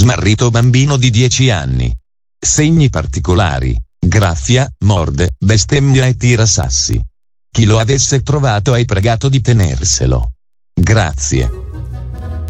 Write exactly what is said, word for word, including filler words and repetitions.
Smarrito bambino di dieci anni. Segni particolari, graffia, morde, bestemmia e tira sassi. Chi lo avesse trovato hai pregato di tenerselo. Grazie.